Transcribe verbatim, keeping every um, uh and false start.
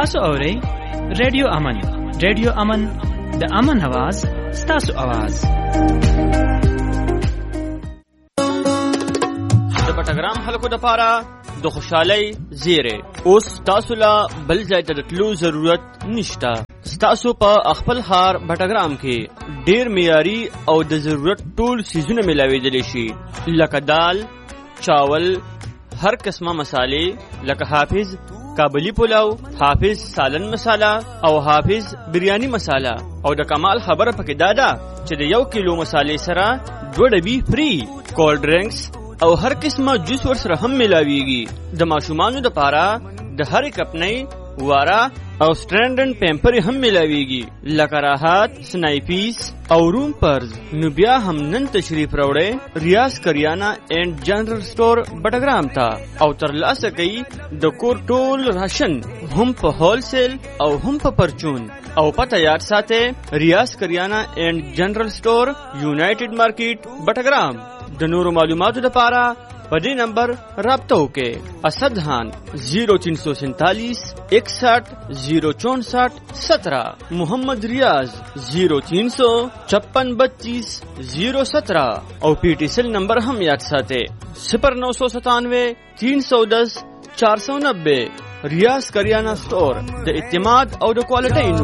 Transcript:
تاسو اورئ ریډیو امن. ریډیو امن د امن आवाज ستاسو आवाज. د پټګرام خلکو د پاره د خوشحالۍ زیره اوس تاسو لا بل ځای ته تلو ضرورت نشته. تاسو په خپل ښار پټګرام کې ډیر معیاري او د ضرورت ټول سیزونه ملاویدلی شي، لکه دال، چاول، هر قسمه مسالې لکه حافظ کابلی پلاو، حافظ سالن مساله او حافظ بریانی مساله. او د کمال خبره پکې دا ده چې د یو کیلو مسالې سره دوه ډبي فری. کولډ ډرینکس او هر قسمه جوس ور سره هم ملاویږي. د ماشومانو د پاره د هر کپنۍ واره او سټرنډن پیمپر هم ملاویږي، لکه راحت، سنایپیس او روم پرز. نو بیا هم نن تشریف راوړئ ریاض کریانا اینڈ جنرل سٹور بټګرام ته او ترلاسه کوي د کور ټول راشن هم په هول سیل او هم په پرچون. او پته یاد ساته ریاض کریانا اینڈ جنرل سٹور یونائټډ مارکیټ بټګرام. د نورو معلوماتو لپاره په دې نمبر رابطه وکړئ. اسد خان زیرو تین سو سینتالیس اکسٹھ زیرو چونسٹھ سترہ، محمد ریاض زیرو تین سو چھپن بتیس زیرو سترہ. او پی ٹی سیل نمبر هم یاد ساته صفر نو سو ستانوے تین سو دس چار سو نبے. ریاض کریانا سٹور د اعتماد او د کوالټۍ